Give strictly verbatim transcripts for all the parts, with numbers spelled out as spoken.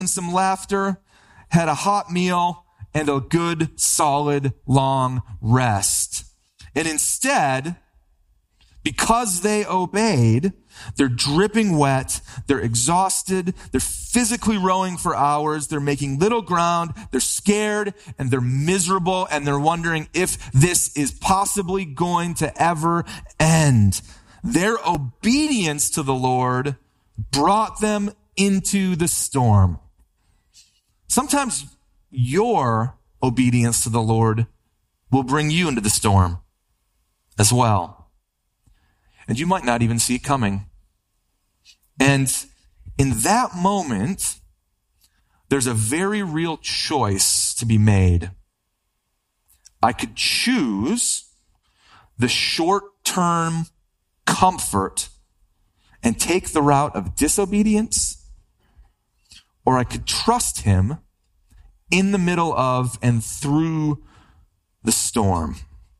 and some laughter, had a hot meal, and a good, solid, long rest. And instead, because they obeyed, they're dripping wet, they're exhausted, they're physically rowing for hours, they're making little ground, they're scared, and they're miserable, and they're wondering if this is possibly going to ever end. Their obedience to the Lord brought them into the storm. Sometimes your obedience to the Lord will bring you into the storm as well. And you might not even see it coming. And in that moment, there's a very real choice to be made. I could choose the short-term comfort and take the route of disobedience, or I could trust him in the middle of and through the storm.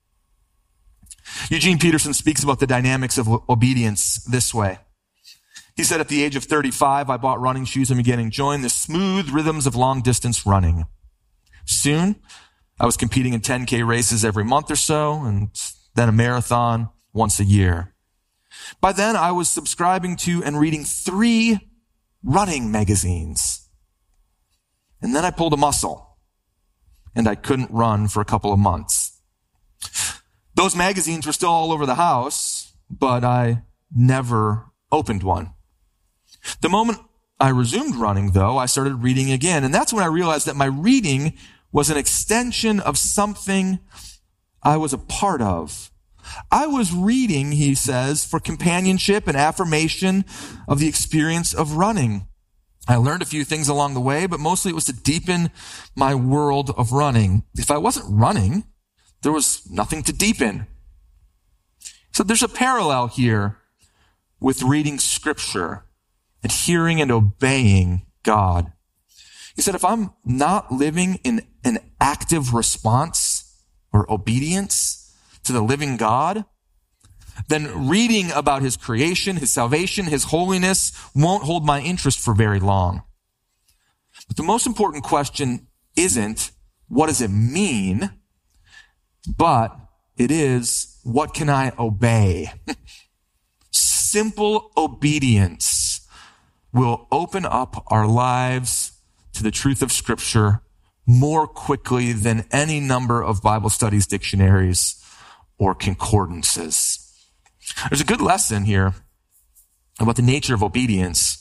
Eugene Peterson speaks about the dynamics of obedience this way. He said, at the age of thirty-five, I bought running shoes and began enjoying the smooth rhythms of long-distance running. Soon, I was competing in ten K races every month or so, and then a marathon once a year. By then, I was subscribing to and reading three running magazines. And then I pulled a muscle, and I couldn't run for a couple of months. Those magazines were still all over the house, but I never opened one. The moment I resumed running, though, I started reading again. And that's when I realized that my reading was an extension of something I was a part of. I was reading, he says, for companionship and affirmation of the experience of running. I learned a few things along the way, but mostly it was to deepen my world of running. If I wasn't running, there was nothing to deepen. So there's a parallel here with reading scripture and hearing and obeying God. He said, if I'm not living in an active response or obedience to the living God, then reading about his creation, his salvation, his holiness won't hold my interest for very long. But the most important question isn't, what does it mean? But it is, what can I obey? Simple obedience will open up our lives to the truth of Scripture more quickly than any number of Bible studies, dictionaries, or concordances. There's a good lesson here about the nature of obedience.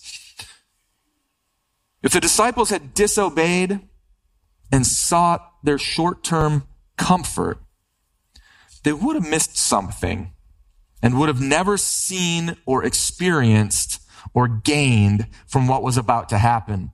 If the disciples had disobeyed and sought their short-term comfort, they would have missed something and would have never seen or experienced or gained from what was about to happen.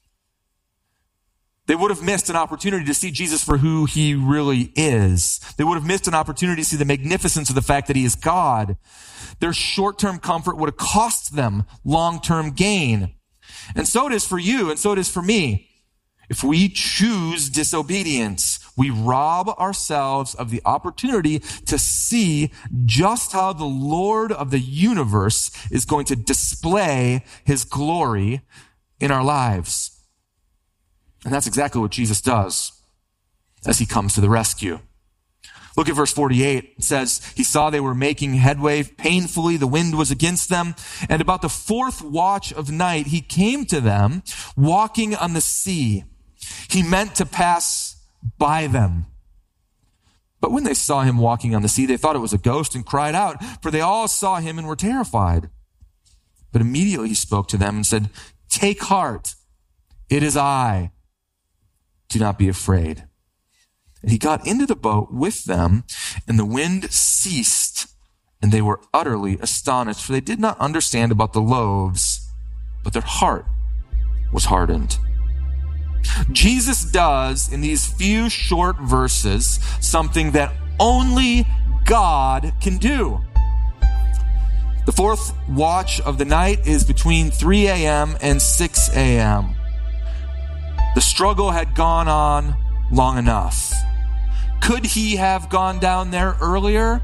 They would have missed an opportunity to see Jesus for who he really is. They would have missed an opportunity to see the magnificence of the fact that he is God. Their short-term comfort would have cost them long-term gain. And so it is for you, and so it is for me. If we choose disobedience, we rob ourselves of the opportunity to see just how the Lord of the universe is going to display his glory in our lives. And that's exactly what Jesus does as he comes to the rescue. Look at verse forty-eight. It says, he saw they were making headway painfully. The wind was against them. And about the fourth watch of night, he came to them walking on the sea. He meant to pass by them. But when they saw him walking on the sea, they thought it was a ghost and cried out, for they all saw him and were terrified. But immediately he spoke to them and said, take heart, it is I. Do not be afraid. And he got into the boat with them, and the wind ceased, and they were utterly astonished, for they did not understand about the loaves, but their heart was hardened. Jesus does, in these few short verses, something that only God can do. The fourth watch of the night is between three a.m. and six a.m. The struggle had gone on long enough. Could he have gone down there earlier?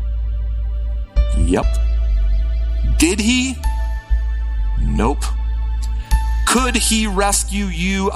Yep. Did he? Nope. Could he rescue you